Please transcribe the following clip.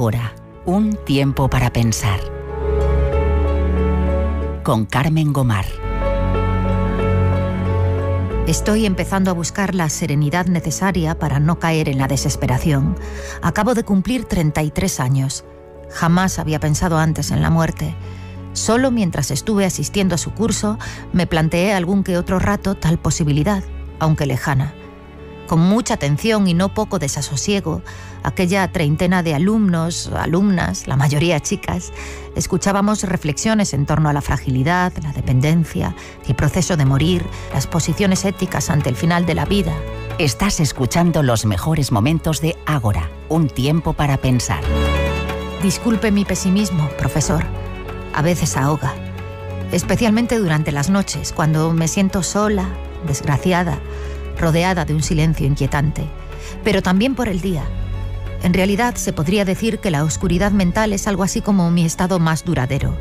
Ágora, un tiempo para pensar. Con Carmen Gomar. Estoy empezando a buscar la serenidad necesaria para no caer en la desesperación. Acabo de cumplir 33 años. Jamás había pensado antes en la muerte. Solo mientras estuve asistiendo a su curso me planteé algún que otro rato tal posibilidad, aunque lejana. Con mucha atención y no poco desasosiego, aquella treintena de alumnos, alumnas, la mayoría chicas, escuchábamos reflexiones en torno a la fragilidad, la dependencia, el proceso de morir, las posiciones éticas ante el final de la vida. Estás escuchando los mejores momentos de Ágora, un tiempo para pensar. Disculpe mi pesimismo, profesor. A veces ahoga, especialmente durante las noches, cuando me siento sola, desgraciada, rodeada de un silencio inquietante, pero también por el día. En realidad, se podría decir que la oscuridad mental es algo así como mi estado más duradero.